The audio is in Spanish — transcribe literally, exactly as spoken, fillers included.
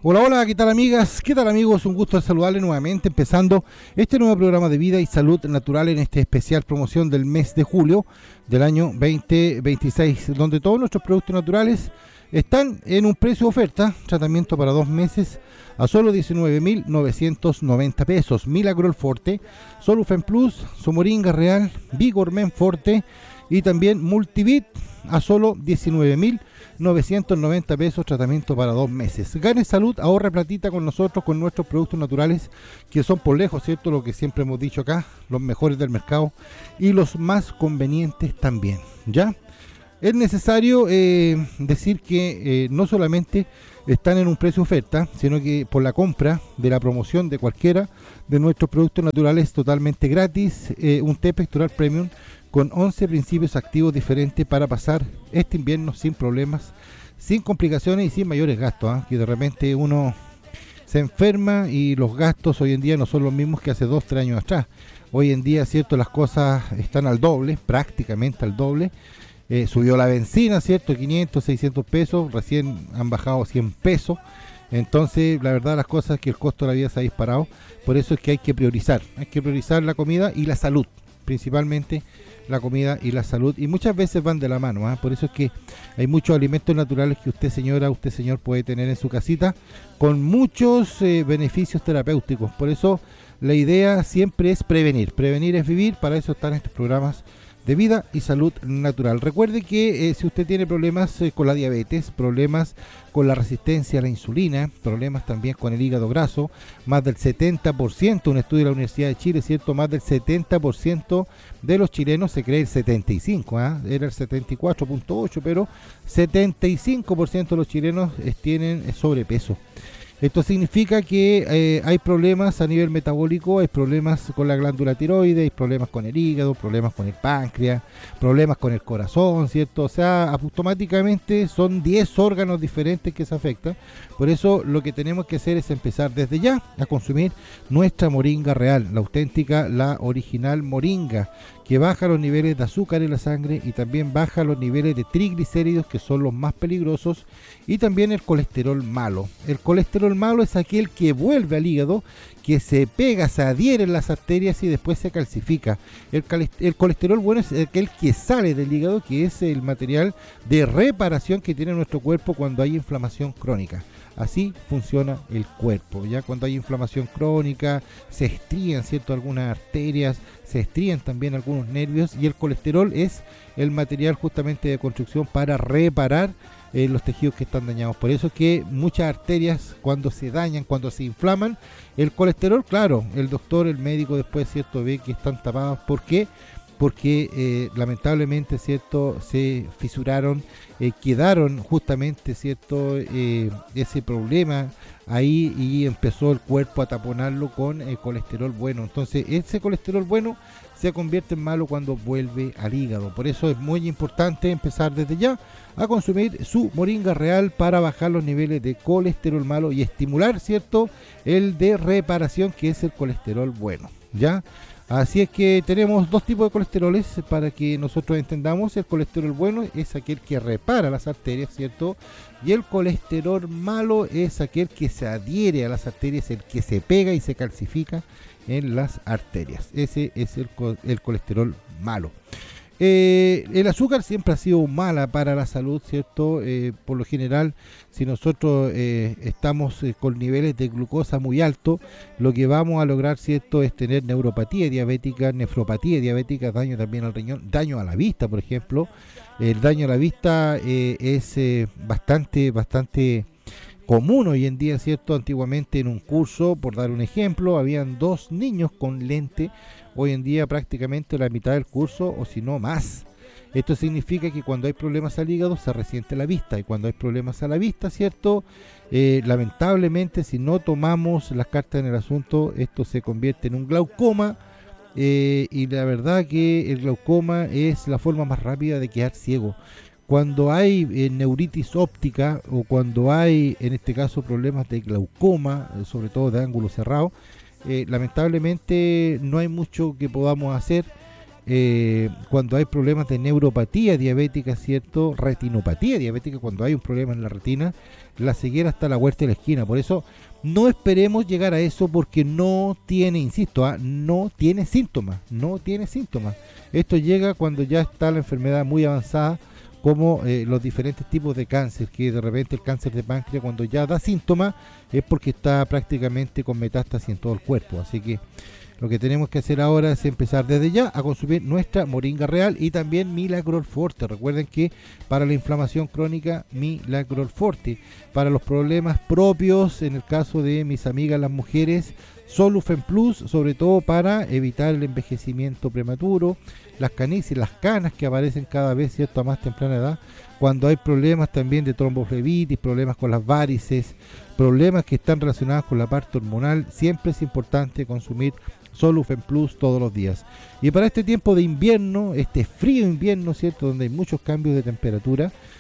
Hola, hola, ¿qué tal amigas? ¿Qué tal amigos? Un gusto de saludarles nuevamente, empezando este nuevo programa de vida y salud natural en este especial promoción del mes de julio del año veinte veintiséis, donde todos nuestros productos naturales están en un precio de oferta, tratamiento para dos meses a solo diecinueve mil novecientos noventa pesos, Milagrol Forte, Solufen Plus, Somoringa Real, Vigor Men Forte y también Multivit a solo diecinueve mil novecientos noventa pesos, tratamiento para dos meses. Gane salud, ahorre platita con nosotros, con nuestros productos naturales, que son por lejos, ¿cierto? Lo que siempre hemos dicho acá, los mejores del mercado y los más convenientes también, ¿ya? Es necesario eh, decir que eh, no solamente están en un precio de oferta, sino que por la compra de la promoción de cualquiera de nuestros productos naturales totalmente gratis, eh, un té pectoral premium con once principios activos diferentes para pasar este invierno sin problemas, sin complicaciones y sin mayores gastos, ¿eh? Que de repente uno se enferma y los gastos hoy en día no son los mismos que hace dos, tres años atrás. Hoy en día, cierto, las cosas están al doble, prácticamente al doble. Eh, subió la benzina, cierto, quinientos, seiscientos pesos, recién han bajado cien pesos. Entonces, la verdad, las cosas es que el costo de la vida se ha disparado. Por eso es que hay que priorizar, hay que priorizar la comida y la salud, principalmente la comida y la salud, y muchas veces van de la mano, ¿eh? Por eso es que hay muchos alimentos naturales que usted señora, usted señor puede tener en su casita con muchos eh, beneficios terapéuticos. Por eso la idea siempre es prevenir, prevenir es vivir, para eso están estos programas de vida y salud natural. Recuerde que eh, si usted tiene problemas eh, con la diabetes, problemas con la resistencia a la insulina, problemas también con el hígado graso, más del setenta por ciento, un estudio de la Universidad de Chile, ¿cierto? Más del setenta por ciento de los chilenos, se cree el setenta y cinco por ciento, ¿eh? Era el setenta y cuatro punto ocho por ciento, pero setenta y cinco por ciento de los chilenos eh, tienen sobrepeso. Esto significa que eh, hay problemas a nivel metabólico, hay problemas con la glándula tiroides, hay problemas con el hígado, problemas con el páncreas, problemas con el corazón, ¿cierto? O sea, automáticamente son diez órganos diferentes que se afectan. Por eso lo que tenemos que hacer es empezar desde ya a consumir nuestra moringa real, la auténtica, la original moringa, que baja los niveles de azúcar en la sangre y también baja los niveles de triglicéridos, que son los más peligrosos, y también el colesterol malo. El colesterol malo es aquel que vuelve al hígado, que se pega, se adhiere en las arterias y después se calcifica. El, el colesterol bueno es aquel que sale del hígado, que es el material de reparación que tiene nuestro cuerpo cuando hay inflamación crónica. Así funciona el cuerpo, ya cuando hay inflamación crónica se estrían, ¿cierto?, algunas arterias, se estrían también algunos nervios, y el colesterol es el material justamente de construcción para reparar eh, los tejidos que están dañados. Por eso es que muchas arterias, cuando se dañan, cuando se inflaman, el colesterol, claro, el doctor, el médico después, ¿cierto?, ve que están tapadas. ¿Por qué? Porque eh, lamentablemente, ¿cierto?, se fisuraron, eh, quedaron justamente, ¿cierto?, eh, ese problema ahí, y empezó el cuerpo a taponarlo con el colesterol bueno. Entonces ese colesterol bueno se convierte en malo cuando vuelve al hígado. Por eso es muy importante empezar desde ya a consumir su moringa real para bajar los niveles de colesterol malo y estimular, ¿cierto?, el de reparación, que es el colesterol bueno, ¿ya? Así es que tenemos dos tipos de colesteroles para que nosotros entendamos. El colesterol bueno es aquel que repara las arterias, ¿cierto? Y el colesterol malo es aquel que se adhiere a las arterias, el que se pega y se calcifica en las arterias. Ese es el, el colesterol malo. Eh, el azúcar siempre ha sido mala para la salud, ¿cierto? Eh, por lo general, si nosotros eh, estamos eh, con niveles de glucosa muy altos, lo que vamos a lograr, ¿cierto?, es tener neuropatía diabética, nefropatía diabética, daño también al riñón, daño a la vista, por ejemplo. El daño a la vista eh, es eh, bastante, bastante común hoy en día, ¿cierto? Antiguamente en un curso, por dar un ejemplo, habían dos niños con lente. Hoy en día prácticamente la mitad del curso, o si no más. Esto significa que cuando hay problemas al hígado se resiente la vista, y cuando hay problemas a la vista, ¿cierto?, Eh, lamentablemente, si no tomamos las cartas en el asunto, esto se convierte en un glaucoma, eh, y la verdad que el glaucoma es la forma más rápida de quedar ciego. Cuando hay eh, neuritis óptica, o cuando hay, en este caso, problemas de glaucoma, eh, sobre todo de ángulo cerrado, eh, lamentablemente no hay mucho que podamos hacer. eh, cuando hay problemas de neuropatía diabética, ¿cierto? Retinopatía diabética, cuando hay un problema en la retina, la ceguera está a la vuelta de la esquina. Por eso no esperemos llegar a eso, porque no tiene, insisto, ¿ah? no tiene síntomas, no tiene síntomas. Esto llega cuando ya está la enfermedad muy avanzada, como eh, los diferentes tipos de cáncer, que de repente el cáncer de páncreas, cuando ya da síntomas, es porque está prácticamente con metástasis en todo el cuerpo. Así que lo que tenemos que hacer ahora es empezar desde ya a consumir nuestra moringa real y también Milagrol Forte. Recuerden que para la inflamación crónica, Milagrol Forte. Para los problemas propios, en el caso de mis amigas las mujeres, Solufen Plus, sobre todo para evitar el envejecimiento prematuro, las canicies, las canas que aparecen cada vez, ¿cierto?, a más temprana edad, cuando hay problemas también de tromboflebitis, problemas con las varices, problemas que están relacionados con la parte hormonal. Siempre es importante consumir Solufen Plus todos los días. Y para este tiempo de invierno, este frío invierno, ¿cierto?, donde hay muchos cambios de temperatura,